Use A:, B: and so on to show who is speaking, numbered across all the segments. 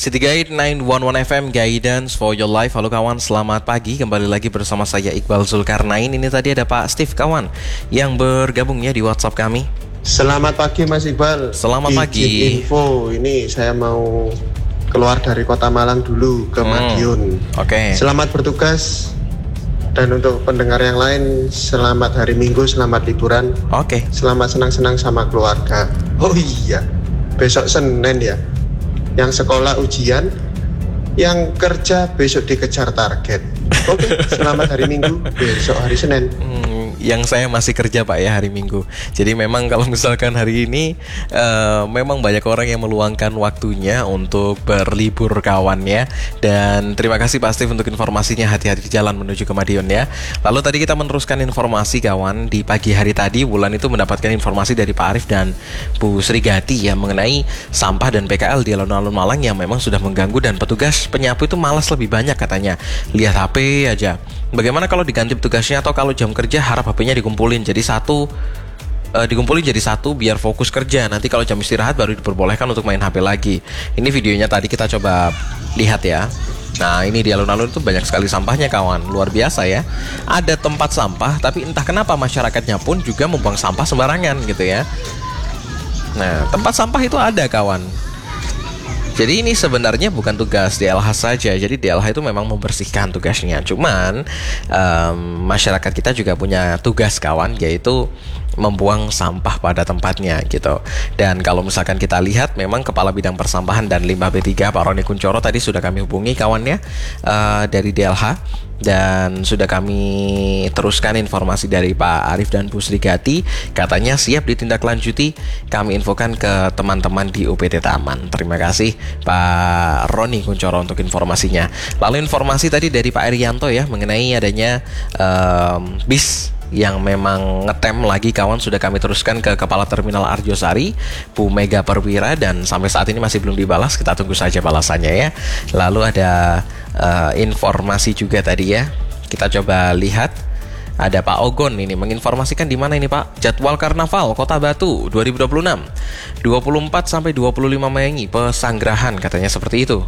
A: City Guide 911 FM Guidance for Your Life. Halo kawan, selamat pagi. Kembali lagi bersama saya Iqbal Zulkarnain. Ini tadi ada Pak Steve kawan yang bergabungnya di WhatsApp kami.
B: Selamat pagi Mas Iqbal.
A: Selamat pagi.
B: Info, ini saya mau keluar dari Kota Malang dulu ke Madiun.
A: Oke.
B: Selamat bertugas. Dan untuk pendengar yang lain, selamat hari Minggu, selamat liburan.
A: Oke.
B: Selamat senang-senang sama keluarga. Oh iya, besok Senin ya. Yang sekolah ujian, yang kerja besok dikejar target. Oke, selamat hari Minggu, besok hari Senin.
A: Yang saya masih kerja Pak ya hari Minggu. Jadi memang kalau misalkan hari ini memang banyak orang yang meluangkan waktunya untuk berlibur kawan ya. Dan terima kasih Pak Steve untuk informasinya. Hati-hati di jalan menuju ke Madiun ya. Lalu tadi kita meneruskan informasi kawan. Di pagi hari tadi Wulan itu mendapatkan informasi dari Pak Arif dan Bu Srigati ya mengenai sampah dan PKL di alun-alun Malang yang memang sudah mengganggu dan petugas penyapu itu malas lebih banyak katanya. Lihat HP aja. Bagaimana kalau diganti petugasnya atau kalau jam kerja harap HP-nya dikumpulin jadi satu biar fokus kerja. Nanti kalau jam istirahat baru diperbolehkan untuk main HP lagi. Ini videonya tadi kita coba lihat ya. Nah ini di alun-alun itu banyak sekali sampahnya kawan. Luar biasa ya. Ada tempat sampah tapi entah kenapa masyarakatnya pun juga membuang sampah sembarangan gitu ya. Nah tempat sampah itu ada kawan. Jadi ini sebenarnya bukan tugas DLH saja. Jadi DLH itu memang membersihkan tugasnya. Cuman masyarakat kita juga punya tugas kawan, yaitu membuang sampah pada tempatnya gitu. Dan kalau misalkan kita lihat memang Kepala Bidang Persampahan dan Limbah B3 Pak Roni Kuncoro tadi sudah kami hubungi kawannya dari DLH. Dan sudah kami teruskan informasi dari Pak Arif dan Bu Srigati. Katanya siap ditindaklanjuti. Kami infokan ke teman-teman di UPT Taman. Terima kasih Pak Roni Kuncoro untuk informasinya. Lalu informasi tadi dari Pak Erianto ya mengenai adanya bis yang memang ngetem lagi kawan, sudah kami teruskan ke Kepala Terminal Arjosari Bu Mega Perwira dan sampai saat ini masih belum dibalas. Kita tunggu saja balasannya ya. Lalu ada informasi juga tadi ya. Kita coba lihat. Ada Pak Ogon ini menginformasikan di mana ini Pak? Jadwal Karnaval Kota Batu 2026 24 sampai 25 Mei Pesanggerahan katanya seperti itu.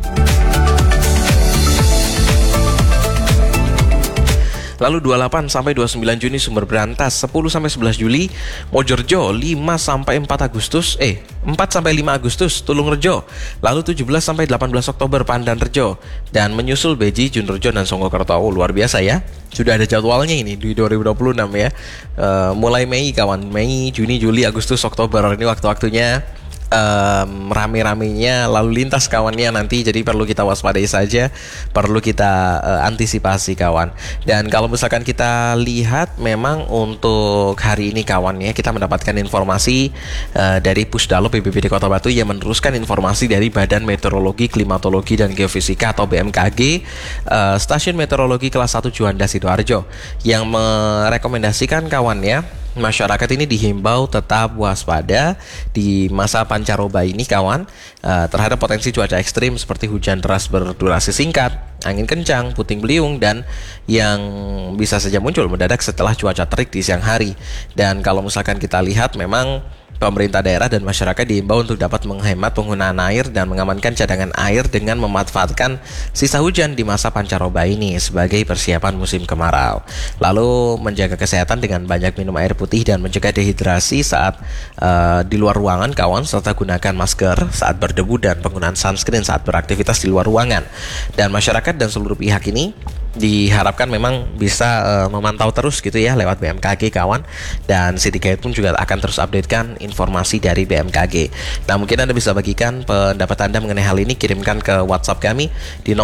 A: Lalu 28 sampai 29 Juni Sumber Berantas, 10 sampai 11 Juli Mojorejo, 5 sampai 4 Agustus 4 sampai 5 Agustus Tulungrejo. Lalu 17 sampai 18 Oktober Pandanrejo dan menyusul Beji, Junrejo dan Songkokerto. Luar biasa ya. Sudah ada jadwalnya ini di 2026 ya. Mulai Mei kawan, Mei, Juni, Juli, Agustus, Oktober. Ini waktu-waktunya rame-ramenya lalu lintas kawannya nanti, jadi perlu kita waspadai saja, perlu kita antisipasi kawan. Dan kalau misalkan kita lihat memang untuk hari ini kawannya kita mendapatkan informasi dari Pusdalo BPBD Kota Batu yang meneruskan informasi dari Badan Meteorologi, Klimatologi dan Geofisika atau BMKG Stasiun Meteorologi Kelas 1 Juanda Sidoarjo yang merekomendasikan kawannya masyarakat ini dihimbau tetap waspada di masa pancaroba ini kawan terhadap potensi cuaca ekstrim seperti hujan deras berdurasi singkat, angin kencang, puting beliung dan yang bisa saja muncul mendadak setelah cuaca terik di siang hari. Dan kalau misalkan kita lihat memang pemerintah daerah dan masyarakat diimbau untuk dapat menghemat penggunaan air dan mengamankan cadangan air dengan memanfaatkan sisa hujan di masa pancaroba ini sebagai persiapan musim kemarau. Lalu menjaga kesehatan dengan banyak minum air putih dan mencegah dehidrasi saat di luar ruangan kawan, serta gunakan masker saat berdebu dan penggunaan sunscreen saat beraktivitas di luar ruangan. Dan masyarakat dan seluruh pihak ini diharapkan memang bisa memantau terus gitu ya lewat BMKG kawan, dan City Guide pun juga akan terus updatekan informasi dari BMKG. Nah mungkin Anda bisa bagikan pendapat Anda mengenai hal ini, kirimkan ke WhatsApp kami di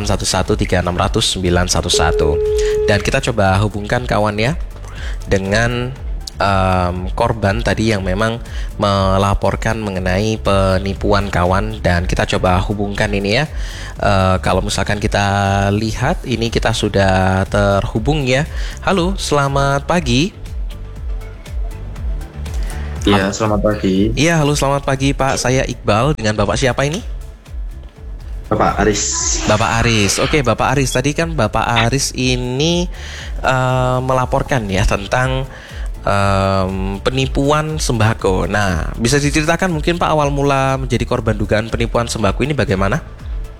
A: 08113600 911. Dan kita coba hubungkan kawan ya dengan korban tadi yang memang melaporkan mengenai penipuan kawan, dan kita coba hubungkan ini ya. Kalau misalkan kita lihat ini kita sudah terhubung ya. Halo, selamat pagi.
C: Iya, selamat pagi.
A: Iya, halo selamat pagi Pak. Saya Iqbal, dengan Bapak siapa ini?
C: Bapak Aris.
A: Bapak Aris. Oke, Bapak Aris. Tadi kan Bapak Aris ini melaporkan ya tentang penipuan sembako. Nah, bisa diceritakan mungkin Pak awal mula menjadi korban dugaan penipuan sembako ini bagaimana?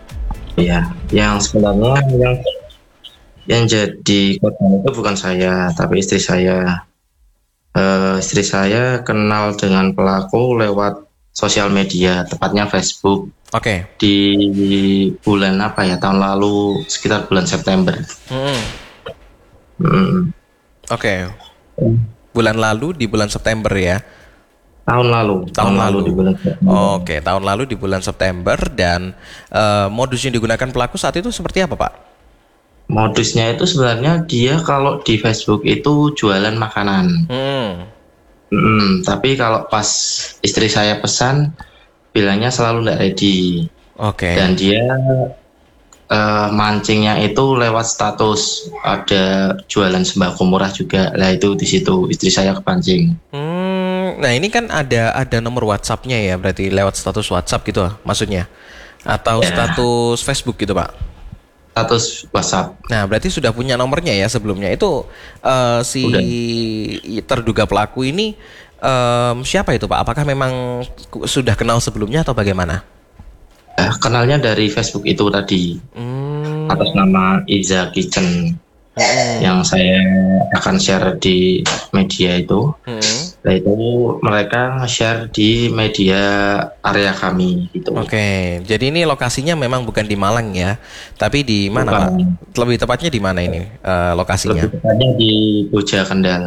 C: Ya, yang sebenarnya yang jadi korban itu bukan saya, tapi istri saya. Istri saya kenal dengan pelaku lewat sosial media, tepatnya Facebook.
A: Oke.
C: Di bulan apa ya? Tahun lalu, sekitar bulan September.
A: Mm-mm.
C: Hmm,
A: Oke. Bulan lalu di bulan September ya.
C: tahun lalu di bulan September.
A: Oke, tahun lalu di bulan September dan modus yang digunakan pelaku saat itu seperti apa, Pak?
C: Modusnya itu sebenarnya dia kalau di Facebook itu jualan makanan. Tapi kalau pas istri saya pesan, bilangnya selalu nggak ready.
A: Oke.
C: Dan dia mancingnya itu lewat status ada jualan sembako murah juga. Lah itu di situ istri saya kepancing.
A: Nah ini kan ada nomor WhatsApp-nya ya, berarti lewat status WhatsApp gitu maksudnya, atau
C: Ya.
A: status Facebook gitu, Pak?
C: Status WhatsApp.
A: Nah berarti sudah punya nomornya ya sebelumnya. Itu si terduga pelaku ini siapa itu, Pak? Apakah memang sudah kenal sebelumnya atau bagaimana?
C: Kenalnya dari Facebook itu tadi, atas nama Iza Kitchen, yang saya akan share di media itu. Nah itu mereka nge-share di media area kami gitu.
A: Oke, jadi ini lokasinya memang bukan di Malang ya, tapi di mana,
C: Bukan.
A: Pak? Lebih tepatnya di mana ini lokasinya?
C: Lebih tepatnya di Boja Kendal.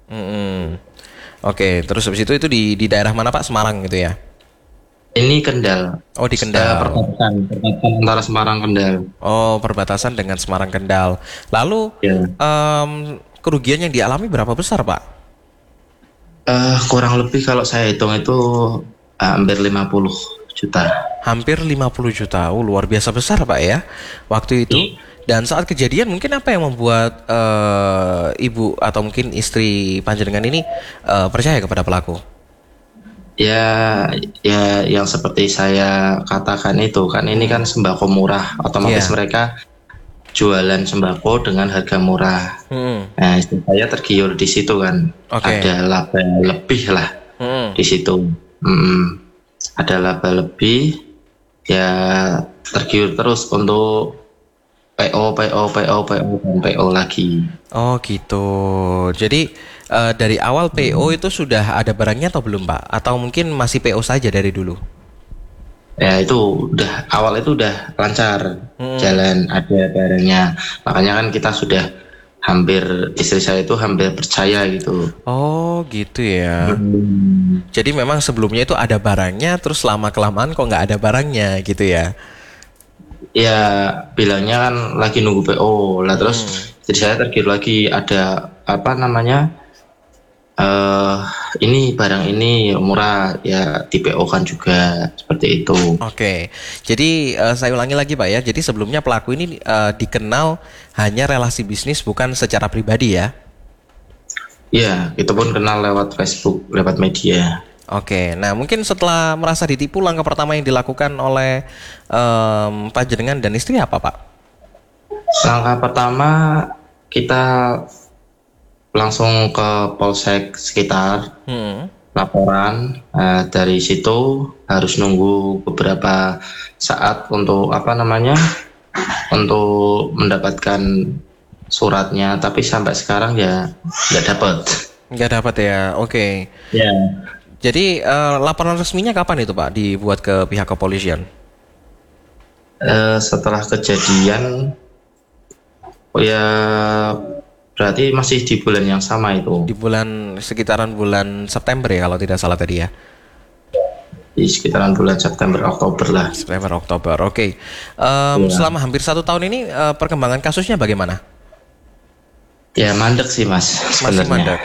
A: Oke, terus habis itu di daerah mana, Pak? Semarang gitu ya?
C: Ini Kendal.
A: Oh, di Kendal.
C: Perbatasan antara Semarang Kendal.
A: Oh, perbatasan dengan Semarang Kendal. Lalu
C: Ya.
A: kerugian yang dialami berapa besar, Pak?
C: Kurang lebih kalau saya hitung itu hampir 50 juta.
A: Hampir 50 juta. Oh, luar biasa besar, Pak ya. Waktu itu. Dan saat kejadian mungkin apa yang membuat ibu atau mungkin istri panjenengan ini percaya kepada pelaku?
C: Ya, yang seperti saya katakan itu kan ini kan sembako murah, otomatis
A: Iya.
C: mereka jualan sembako dengan harga murah. Nah, istri saya tergiur di situ kan,
A: Oke.
C: ada laba lebih lah di situ. Ada laba lebih, ya tergiur terus untuk PO dan PO lagi.
A: Oh gitu. Jadi dari awal PO itu sudah ada barangnya atau belum, Pak? Atau mungkin masih PO saja dari dulu?
C: Ya itu awal itu udah lancar jalan, ada barangnya. Makanya kan kita sudah istri saya itu hampir percaya gitu.
A: Oh gitu ya. Jadi memang sebelumnya itu ada barangnya, terus lama kelamaan kok nggak ada barangnya gitu ya?
C: Ya bilangnya kan lagi nunggu PO lah, terus istri saya tergiur lagi ada apa namanya, ini barang ini murah ya di PO kan juga seperti itu.
A: Oke, jadi saya ulangi lagi, Pak ya. Jadi sebelumnya pelaku ini dikenal hanya relasi bisnis, bukan secara pribadi ya?
C: Ya itu pun kenal lewat Facebook, lewat media.
A: Oke, nah mungkin setelah merasa ditipu, langkah pertama yang dilakukan oleh panjenengan dan istri apa, Pak?
C: Langkah pertama kita langsung ke polsek sekitar, laporan. Dari situ harus nunggu beberapa saat untuk untuk mendapatkan suratnya, tapi sampai sekarang ya nggak dapat.
A: Nggak dapat ya, oke.
C: Ya.
A: Jadi laporan resminya kapan itu, Pak, dibuat ke pihak kepolisian?
C: Setelah kejadian, ya berarti masih di bulan yang sama itu.
A: Di sekitaran bulan September ya kalau tidak salah tadi ya.
C: Di sekitaran bulan September Oktober lah.
A: September Oktober, oke. Selama hampir 1 tahun ini perkembangan kasusnya bagaimana?
C: Ya mandek sih mas.
A: Masih
C: sebenarnya.
A: mandek.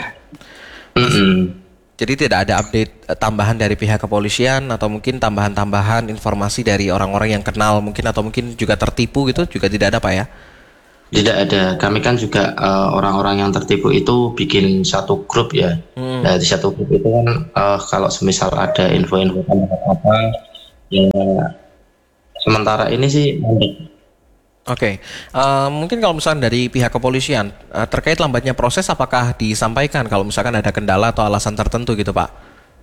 A: Jadi tidak ada update tambahan dari pihak kepolisian atau mungkin tambahan-tambahan informasi dari orang-orang yang kenal mungkin atau mungkin juga tertipu gitu juga tidak ada, Pak ya?
C: Tidak ada. Kami kan juga orang-orang yang tertipu itu bikin satu grup ya. Nah, di satu grup itu kan kalau semisal ada info-info apa, ya sementara ini sih mandek.
A: Oke, mungkin kalau misalnya dari pihak kepolisian terkait lambatnya proses, apakah disampaikan kalau misalkan ada kendala atau alasan tertentu gitu, Pak?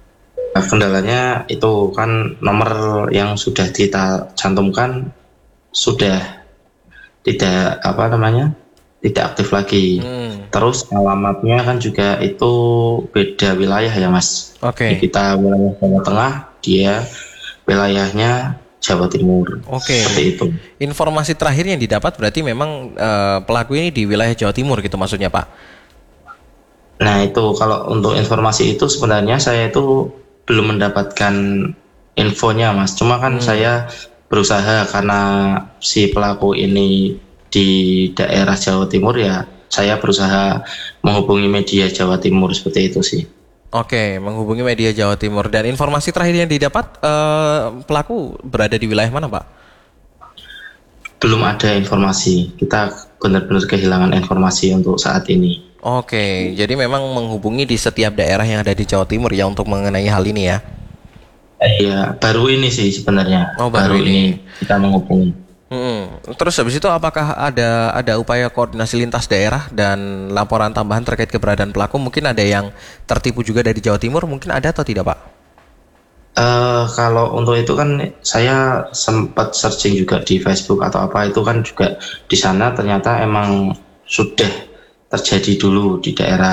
C: Kendalanya itu kan nomor yang sudah kita cantumkan sudah tidak tidak aktif lagi. Terus alamatnya kan juga itu beda wilayah ya Mas.
A: Oke.
C: Kita wilayah Jawa Tengah, dia wilayahnya Jawa Timur.
A: Oke.
C: Seperti itu.
A: Informasi terakhir yang didapat berarti memang pelaku ini di wilayah Jawa Timur gitu maksudnya Pak?
C: Nah itu kalau untuk informasi itu sebenarnya saya itu belum mendapatkan infonya Mas. Cuma kan saya berusaha karena si pelaku ini di daerah Jawa Timur ya, saya berusaha menghubungi media Jawa Timur seperti itu sih.
A: Oke, menghubungi media Jawa Timur. Dan informasi terakhir yang didapat pelaku berada di wilayah mana Pak?
C: Belum ada informasi, kita benar-benar kehilangan informasi untuk saat ini.
A: Oke, jadi memang menghubungi di setiap daerah yang ada di Jawa Timur ya untuk mengenai hal ini ya?
C: Iya, baru ini sih sebenarnya.
A: Oh, baru ini
C: kita menghubungi.
A: Terus habis itu apakah ada upaya koordinasi lintas daerah dan laporan tambahan terkait keberadaan pelaku? Mungkin ada yang tertipu juga dari Jawa Timur, mungkin ada atau tidak Pak?
C: Kalau untuk itu kan saya sempat searching juga di Facebook atau apa itu kan juga di sana ternyata emang sudah terjadi dulu di daerah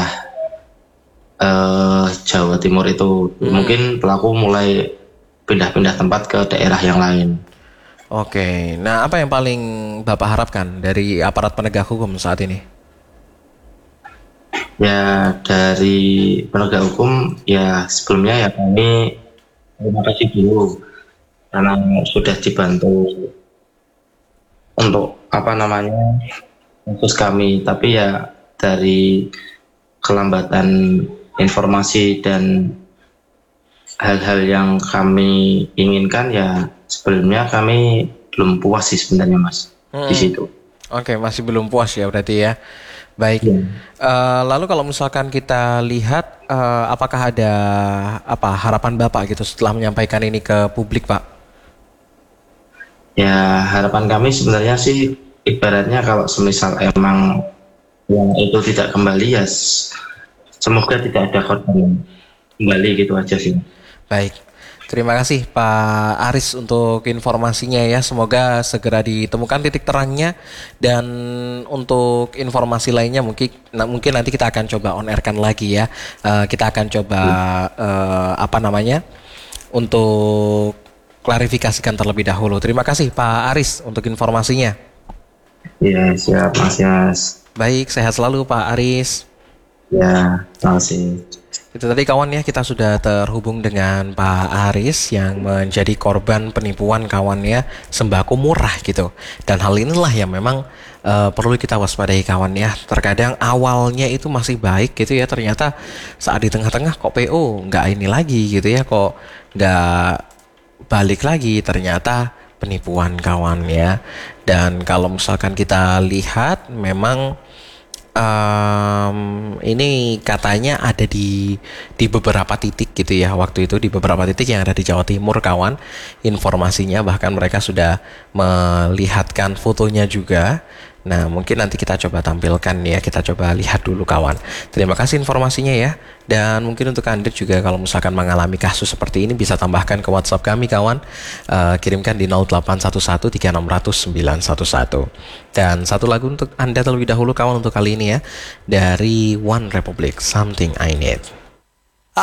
C: Jawa Timur itu. Mungkin pelaku mulai pindah-pindah tempat ke daerah yang lain.
A: Oke, nah apa yang paling Bapak harapkan dari aparat penegak hukum saat ini?
C: Ya dari penegak hukum ya sebelumnya ya kami terima kasih dulu karena sudah dibantu untuk kasus kami, tapi ya dari kelambatan informasi dan hal-hal yang kami inginkan ya sebelumnya kami belum puas sih sebenarnya Mas di situ.
A: Oke, masih belum puas ya berarti ya. Baik. Lalu kalau misalkan kita lihat apakah ada harapan Bapak gitu setelah menyampaikan ini ke publik Pak?
C: Ya harapan kami sebenarnya sih ibaratnya kalau semisal emang yang itu tidak kembali ya semoga tidak ada korban kembali gitu aja sih.
A: Baik. Terima kasih Pak Aris untuk informasinya ya. Semoga segera ditemukan titik terangnya. Dan untuk informasi lainnya mungkin nanti kita akan coba on airkan lagi ya. Kita akan coba untuk klarifikasikan terlebih dahulu. Terima kasih Pak Aris untuk informasinya.
C: Iya siap Mas.
A: Baik, sehat selalu Pak Aris.
C: Ya, terima kasih.
A: Itu tadi kawan ya, kita sudah terhubung dengan Pak Aris yang menjadi korban penipuan kawannya sembako murah gitu. Dan hal inilah yang memang perlu kita waspadai kawan ya. Terkadang awalnya itu masih baik gitu ya, ternyata saat di tengah-tengah kok PO nggak ini lagi gitu ya, kok nggak balik lagi, ternyata penipuan kawan ya. Dan kalau misalkan kita lihat memang ini katanya ada di beberapa titik gitu ya, waktu itu di beberapa titik yang ada di Jawa Timur kawan, informasinya bahkan mereka sudah melihatkan fotonya juga. Nah mungkin nanti kita coba tampilkan ya, kita coba lihat dulu kawan. Terima kasih informasinya ya. Dan mungkin untuk Anda juga kalau misalkan mengalami kasus seperti ini bisa tambahkan ke WhatsApp kami kawan, kirimkan di 08113600 911. Dan satu lagu untuk Anda terlebih dahulu kawan untuk kali ini ya, dari One Republic, Something I Need.